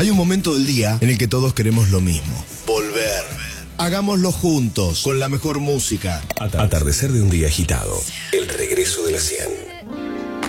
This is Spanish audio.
Hay un momento del día en el que todos queremos lo mismo. Volver. Hagámoslo juntos, con la mejor música. Atardecer de un día agitado. El regreso de la 100.